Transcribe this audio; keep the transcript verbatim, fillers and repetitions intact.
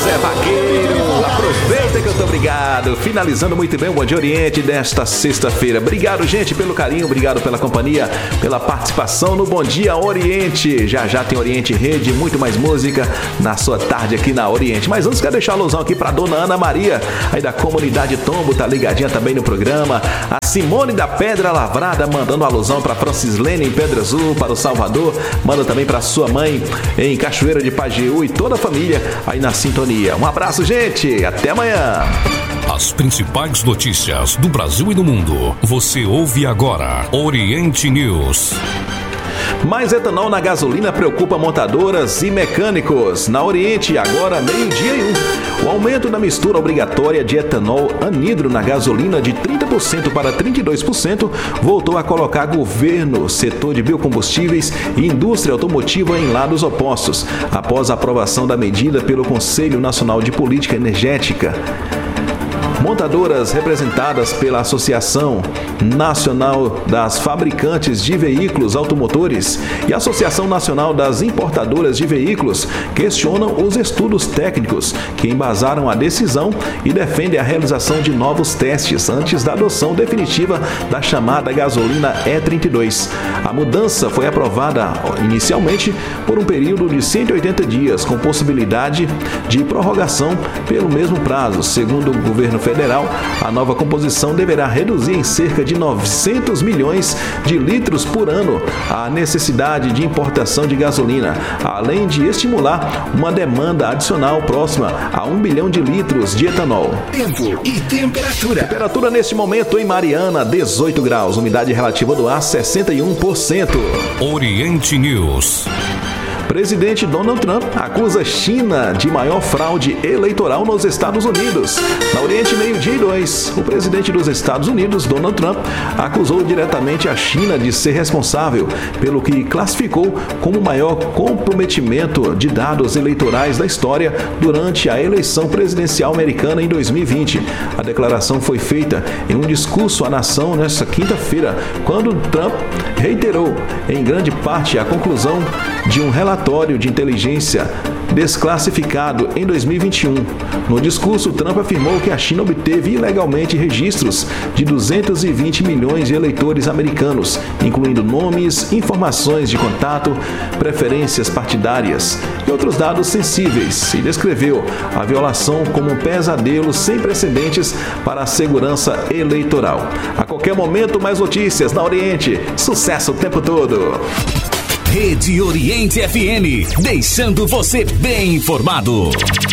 Zé Vaqueiro, aproveita que eu tô obrigado. Finalizando muito bem o Bom Dia Oriente desta sexta-feira. Obrigado, gente, pelo carinho, obrigado pela companhia, pela participação no Bom Dia Oriente. Já já tem Oriente Rede, muito mais música na sua tarde aqui na Oriente. Mas antes, quero deixar a alusão aqui pra dona Ana Maria, aí da comunidade Tombo, tá ligadinha também no programa. A Simone da Pedra Lavrada, mandando alusão pra Francislene em Pedra Azul, para o Salvador. Manda também pra sua mãe em Cachoeira de Pajeú e toda a família aí na sintonia. Um abraço, gente. Até amanhã. As principais notícias do Brasil e do mundo. Você ouve agora Oriente News. Mais etanol na gasolina preocupa montadoras e mecânicos. Na Oriente, agora meio-dia e um. O aumento da mistura obrigatória de etanol anidro na gasolina de trinta por cento para trinta e dois por cento voltou a colocar governo, setor de biocombustíveis e indústria automotiva em lados opostos, após a aprovação da medida pelo Conselho Nacional de Política Energética. Montadoras representadas pela Associação Nacional das Fabricantes de Veículos Automotores e a Associação Nacional das Importadoras de Veículos questionam os estudos técnicos que embasaram a decisão e defendem a realização de novos testes antes da adoção definitiva da chamada gasolina E trinta e dois. A mudança foi aprovada inicialmente por um período de cento e oitenta dias, com possibilidade de prorrogação pelo mesmo prazo. Segundo o governo federal, a nova composição deverá reduzir em cerca de novecentos milhões de litros por ano a necessidade de importação de gasolina, além de estimular uma demanda adicional próxima a um bilhão de litros de etanol. Tempo e temperatura. Temperatura neste momento em Mariana, dezoito graus. Umidade relativa do ar, sessenta e um por cento. Oriente News. Presidente Donald Trump acusa China de maior fraude eleitoral nos Estados Unidos. Na Oriente, meio-dia e dois, o presidente dos Estados Unidos, Donald Trump, acusou diretamente a China de ser responsável pelo que classificou como o maior comprometimento de dados eleitorais da história durante a eleição presidencial americana em dois mil e vinte. A declaração foi feita em um discurso à nação nesta quinta-feira, quando Trump reiterou, em grande parte, a conclusão de um relatório de inteligência desclassificado em dois mil e vinte e um. No discurso, Trump afirmou que a China obteve ilegalmente registros de duzentos e vinte milhões de eleitores americanos, incluindo nomes, informações de contato, preferências partidárias e outros dados sensíveis, e descreveu a violação como um pesadelo sem precedentes para a segurança eleitoral. A qualquer momento, mais notícias na Oriente. Sucesso o tempo todo! Rede Oriente F M, deixando você bem informado.